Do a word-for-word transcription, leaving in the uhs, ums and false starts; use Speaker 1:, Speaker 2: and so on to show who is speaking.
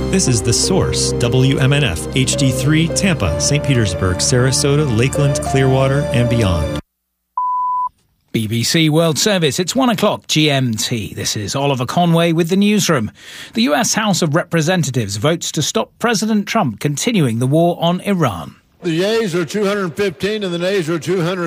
Speaker 1: This is The Source, W M N F, H D three, Tampa, Saint Petersburg, Sarasota, Lakeland, Clearwater, and beyond.
Speaker 2: B B C World Service, it's one o'clock G M T. This is Oliver Conway with the newsroom. The U S House of Representatives votes to stop President Trump continuing the war on Iran.
Speaker 3: The yeas are two hundred fifteen and the nays are two hundred